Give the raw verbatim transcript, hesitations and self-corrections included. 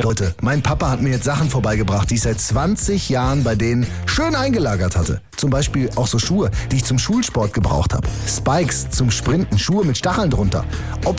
Leute, mein Papa hat mir jetzt Sachen vorbeigebracht, die ich seit zwanzig Jahren bei denen schön eingelagert hatte. Zum Beispiel auch so Schuhe, die ich zum Schulsport gebraucht habe. Spikes zum Sprinten, Schuhe mit Stacheln drunter. Ob